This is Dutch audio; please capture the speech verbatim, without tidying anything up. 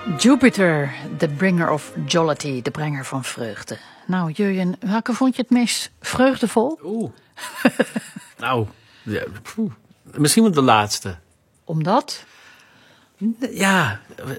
Jupiter, the bringer of jollity, de brenger van vreugde. Nou, Jurjen, welke vond je het meest vreugdevol? Oeh. nou, ja, misschien wel de laatste. Omdat? Ja,